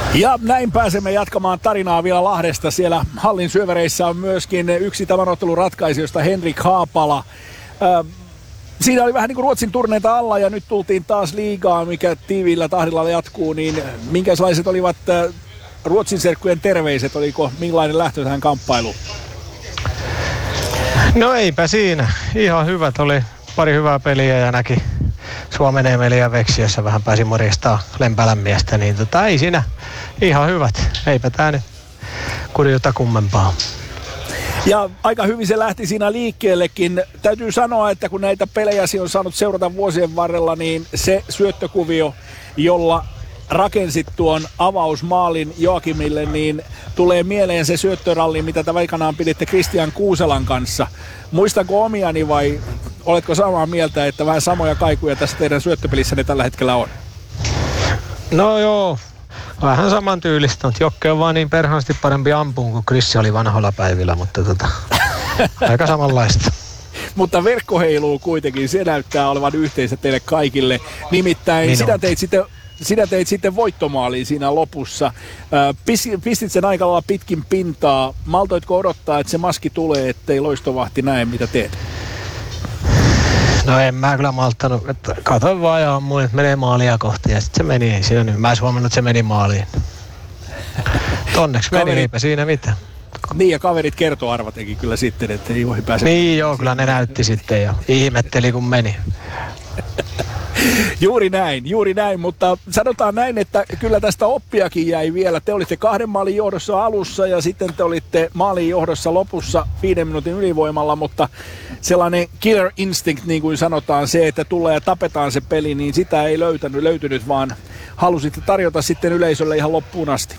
Ja näin pääsemme jatkamaan tarinaa vielä Lahdesta. Siellä hallin syöväreissä on myöskin yksi tämän ottelun ratkaisijoista, Henrik Haapala. Siinä oli vähän niin kuin Ruotsin turneita alla ja nyt tultiin taas liigaan, mikä tiiviillä tahdilla jatkuu. Niin minkälaiset olivat Ruotsin serkkujen terveiset? Oliko millainen lähtö tähän kamppailuun? No eipä siinä. Ihan hyvät oli. Pari hyvää peliä ja näki Suomen Emeli ja Veksi, jossa vähän pääsi morjestaan Lempälän miestä. Niin ei siinä ihan hyvät. Eipä tää nyt kurjuta kummempaa. Ja aika hyvin se lähti siinä liikkeellekin. Täytyy sanoa, että kun näitä pelejä on saanut seurata vuosien varrella, niin se syöttökuvio, jolla rakensit tuon avausmaalin Joakimille, niin tulee mieleen se syöttöralli, mitä te aikanaan piditte Kristian Kuuselan kanssa. Muistanko omiani vai oletko samaa mieltä, että vähän samoja kaikuja tässä teidän syöttöpelissänne tällä hetkellä on? No joo, vähän saman tyylistä, mutta Jokke on vaan niin perhaasti parempi ampuun kuin Krissi oli vanhoilla päivillä, mutta aika samanlaista. Mutta verkko heiluu kuitenkin, se näyttää olevan yhteistä teille kaikille. Nimittäin sinä teit sitten voittomaaliin siinä lopussa. Pistit sen aika lailla pitkin pintaa. Maltoitko odottaa, että se maski tulee, ettei loistovahti näe, mitä teet? No en mä kyllä malttanut. Katoin vaan ja ammuin, että menee maalia kohti ja sitten se meni. Ei siinä nyt. Mä en huomannut, että se meni maaliin. Onneksi meni, eipä siinä mitään. Niin ja kaverit kertoo arvatenkin kyllä sitten, että ei voi pääse. Niin joo, kyllä ne näytti sitten jo. Ihmetteli kun meni. Juuri näin, mutta sanotaan näin, että kyllä tästä oppiakin jäi vielä. Te olitte 2 maalin johdossa alussa ja sitten te olitte maalin johdossa lopussa 5 minuutin ylivoimalla, mutta sellainen killer instinct, niin kuin sanotaan, se, että tulee ja tapetaan se peli, niin sitä ei löytynyt, vaan halusitte tarjota sitten yleisölle ihan loppuun asti.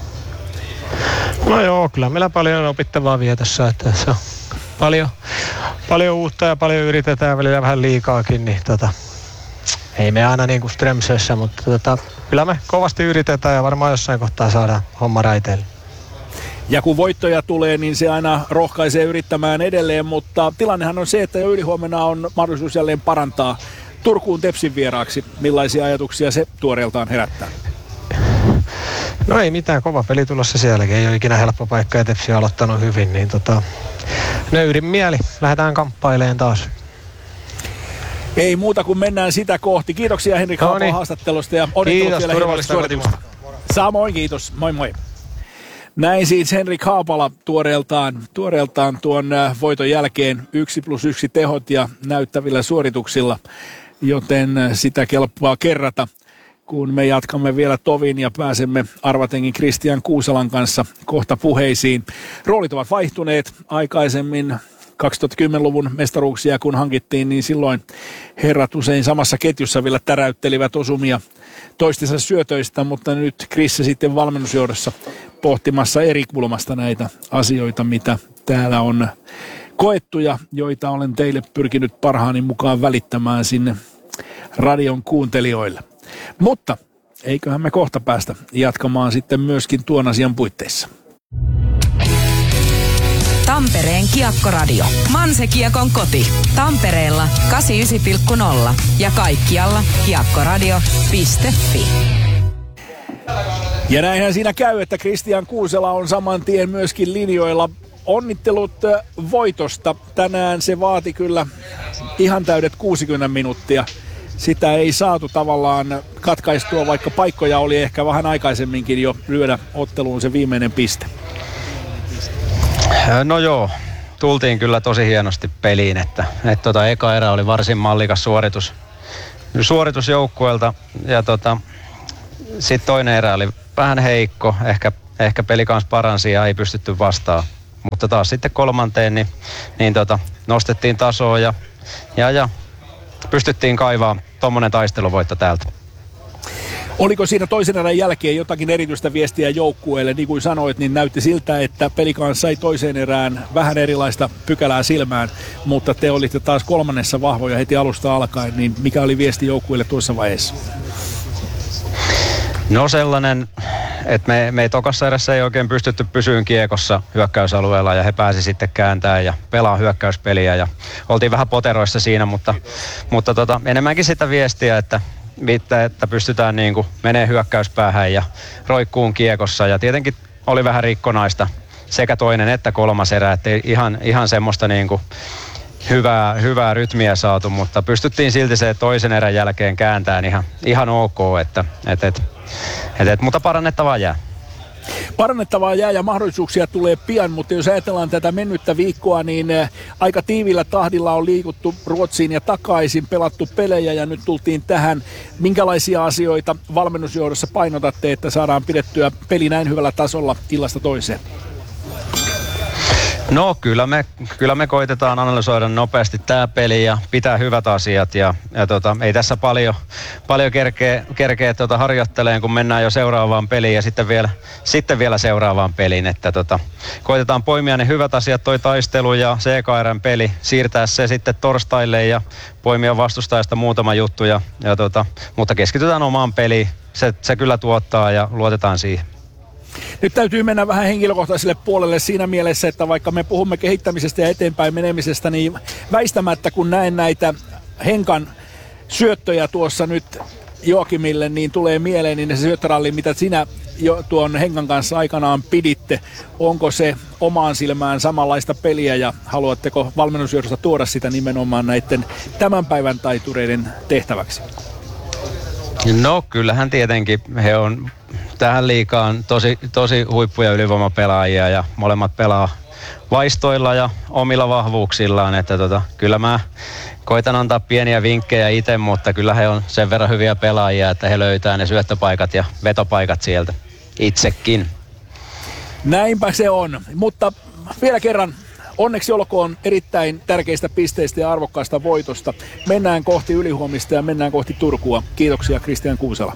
No joo, kyllä meillä paljon opittavaa vielä tässä, että se on paljon uutta ja paljon yritetään välillä vähän liikaakin, niin ei me aina niin kuin Strömsössä, mutta kyllä me kovasti yritetään ja varmaan jossain kohtaa saadaan homma raiteille. Ja kun voittoja tulee, niin se aina rohkaisee yrittämään edelleen, mutta tilannehan on se, että jo ylihuomenna on mahdollisuus jälleen parantaa Turkuun Tepsin vieraaksi. Millaisia ajatuksia se tuoreeltaan herättää? No ei mitään, kova peli tulossa sielläkin. Ei ole ikinä helppo paikka ja Tepsi on aloittanut hyvin, niin nöyrin mieli. Lähdetään kamppailemaan taas. Ei muuta kuin mennään sitä kohti. Kiitoksia Henrik Haapala haastattelusta ja onnittelut vielä hienoista suoritusta. Samoin, kiitos. Moi moi. Näin siis Henrik Haapala tuoreeltaan tuon voiton jälkeen 1+1 tehot ja näyttävillä suorituksilla, joten sitä kelpaa kerrata, kun me jatkamme vielä tovin ja pääsemme arvatenkin Kristian Kuuselan kanssa kohta puheisiin. Roolit ovat vaihtuneet aikaisemmin. 2010-luvun mestaruuksia kun hankittiin, niin silloin herrat usein samassa ketjussa vielä täräyttelivät osumia toistensa syötöistä, mutta nyt Krisse sitten valmennusjohdossa pohtimassa eri kulmasta näitä asioita, mitä täällä on koettu ja joita olen teille pyrkinyt parhaani mukaan välittämään sinne radion kuuntelijoille. Mutta eiköhän me kohta päästä jatkamaan sitten myöskin tuon asian puitteissa. Tampereen Kiekkoradio. Manse-Kiekon koti. Tampereella 89,0 ja kaikkialla kiekkoradio.fi. Ja näinhän siinä käy, että Kristian Kuusela on saman tien myöskin linjoilla. Onnittelut voitosta. Tänään se vaati kyllä ihan täydet 60 minuuttia. Sitä ei saatu tavallaan katkaistua, vaikka paikkoja oli ehkä vähän aikaisemminkin jo lyödä otteluun se viimeinen piste. No joo, tultiin kyllä tosi hienosti peliin, että eka erä oli varsin mallikas suoritus joukkueelta ja sitten toinen erä oli vähän heikko, ehkä peli kanssa paransi ja ei pystytty vastaan, mutta taas sitten kolmanteen niin nostettiin tasoa ja pystyttiin kaivaa tommonen taisteluvoitto täältä. Oliko siinä toisen erän jälkeen jotakin erityistä viestiä joukkueelle? Niin kuin sanoit, niin näytti siltä, että peli kanssa sai toiseen erään vähän erilaista pykälää silmään, mutta te olitte taas kolmannessa vahvoja heti alusta alkaen, niin mikä oli viesti joukkueelle tuossa vaiheessa? No sellainen, että me tokassa erässä ei oikein pystytty pysyyn kiekossa hyökkäysalueella ja he pääsi sitten kääntämään ja pelaa hyökkäyspeliä ja oltiin vähän poteroissa siinä, mutta enemmänkin sitä viestiä, että että pystytään niin kuin menee hyökkäyspäähän ja roikkuun kiekossa. Ja tietenkin oli vähän rikkonaista sekä toinen että kolmas erä, ettei ihan semmoista niin kuin hyvää rytmiä saatu, mutta pystyttiin silti se toisen erän jälkeen kääntämään ihan ok, mutta parannettavaa jää. Parannettavaa jää ja mahdollisuuksia tulee pian, mutta jos ajatellaan tätä mennyttä viikkoa, niin aika tiivillä tahdilla on liikuttu Ruotsiin ja takaisin, pelattu pelejä ja nyt tultiin tähän. Minkälaisia asioita valmennusjohdossa painotatte, että saadaan pidettyä peli näin hyvällä tasolla illasta toiseen? No kyllä me koitetaan analysoida nopeasti tämä peli ja pitää hyvät asiat ja ei tässä paljon kerkeä harjoitteleen, kun mennään jo seuraavaan peliin ja sitten vielä seuraavaan peliin, että koitetaan poimia ne hyvät asiat, toi taistelu ja CKR:n peli, siirtää se sitten torstaille ja poimia vastustajasta muutama juttu mutta keskitytään omaan peliin, se kyllä tuottaa ja luotetaan siihen. Nyt täytyy mennä vähän henkilökohtaiselle puolelle siinä mielessä, että vaikka me puhumme kehittämisestä ja eteenpäin menemisestä, niin väistämättä kun näen näitä Henkan syöttöjä tuossa nyt Joakimille, niin tulee mieleen niin se syöttöralli, mitä sinä jo tuon Henkan kanssa aikanaan piditte. Onko se omaan silmään samanlaista peliä ja haluatteko valmennusjohdosta tuoda sitä nimenomaan näiden tämän päivän taitureiden tehtäväksi? No kyllähän tietenkin he on tähän liigaan tosi huippu- ja ylivoimapelaajia ja molemmat pelaa vaistoilla ja omilla vahvuuksillaan, että kyllä mä koitan antaa pieniä vinkkejä itse, mutta kyllä he on sen verran hyviä pelaajia, että he löytää ne syöttöpaikat ja vetopaikat sieltä itsekin. Näinpä se on, mutta vielä kerran onneksi olkoon erittäin tärkeistä pisteistä ja arvokkaasta voitosta. Mennään kohti ylihuomista ja mennään kohti Turkua. Kiitoksia Kristian Kuusela.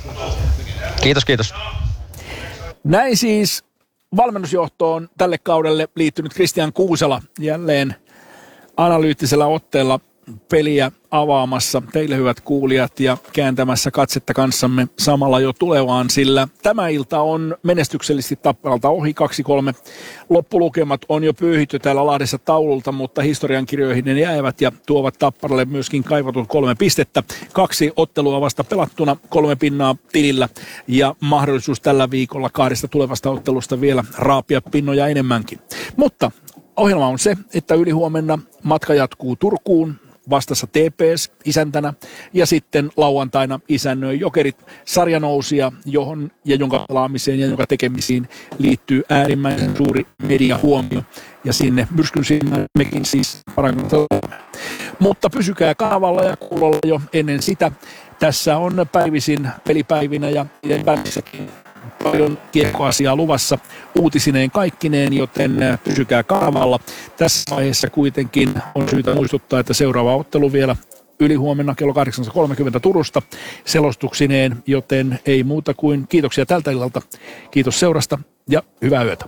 Kiitos. Näin siis valmennusjohtoon tälle kaudelle liittynyt Kristian Kuusela jälleen analyyttisellä otteella peliä avaamassa teille hyvät kuulijat ja kääntämässä katsetta kanssamme samalla jo tulevaan, sillä tämä ilta on menestyksellisesti Tapparalta ohi 2-3. Loppulukemat on jo pyyhitty täällä Lahdessa taululta, mutta historiankirjoihin ne jäävät ja tuovat Tapparalle myöskin kaivatut 3 pistettä. 2 ottelua vasta pelattuna, 3 pinnaa tilillä ja mahdollisuus tällä viikolla 2 tulevasta ottelusta vielä raapia pinnoja enemmänkin. Mutta ohjelma on se, että ylihuomenna matka jatkuu Turkuun, vastassa TPS isäntänä ja sitten lauantaina isännöi Jokerit sarjanousia, johon ja jonka pelaamiseen ja jonka tekemisiin liittyy äärimmäisen suuri mediahuomio ja sinne myrskyn silmään mekin siis parannetaan. Mutta pysykää kanavalla ja kuulolla jo ennen sitä. Tässä on päivisin pelipäivinä ja päivissäkin paljon kiekkoasiaa luvassa uutisineen kaikkineen, joten pysykää kanavalla. Tässä vaiheessa kuitenkin on syytä muistuttaa, että seuraava ottelu vielä ylihuomenna kello 8.30 Turusta selostuksineen, joten ei muuta kuin kiitoksia tältä illalta. Kiitos seurasta ja hyvää yötä.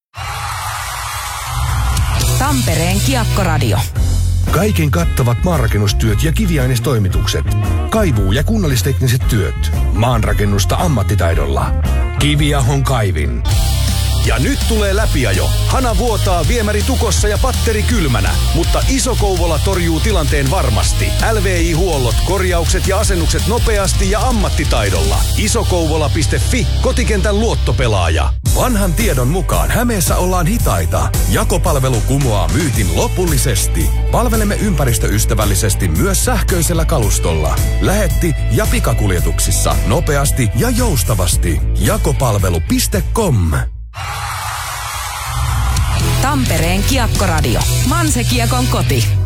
Tampereen Kiekkoradio. Kaiken kattavat maanrakennustyöt ja kiviainestoimitukset. Kaivuu- ja kunnallistekniset työt. Maanrakennusta ammattitaidolla. Kiviahon kaivin. Ja nyt tulee läpiajo. Hana vuotaa, viemäri tukossa ja patteri kylmänä. Mutta Iso Kouvola torjuu tilanteen varmasti. LVI-huollot, korjaukset ja asennukset nopeasti ja ammattitaidolla. Isokouvola.fi, kotikentän luottopelaaja. Vanhan tiedon mukaan Hämeessä ollaan hitaita. Jakopalvelu kumoaa myytin lopullisesti. Palvelemme ympäristöystävällisesti myös sähköisellä kalustolla. Lähetti- ja pikakuljetuksissa nopeasti ja joustavasti. Jakopalvelu.com. Tampereen Kiekkoradio. Manse Kiekon koti.